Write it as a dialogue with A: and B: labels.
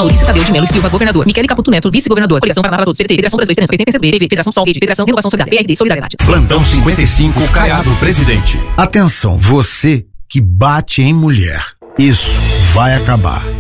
A: Maurício Tadeu de Melo e Silva, governador. Michele Caputo Neto, vice-governador. Coligação Paraná para Todos, PDT, Federação Brasil Esperança, PSB, Federação Sol, Rede, Federação Renovação Solidária, PRD, Solidariedade.
B: Plantão 55, Caiado, presidente. Atenção, você que bate em mulher. Isso vai acabar.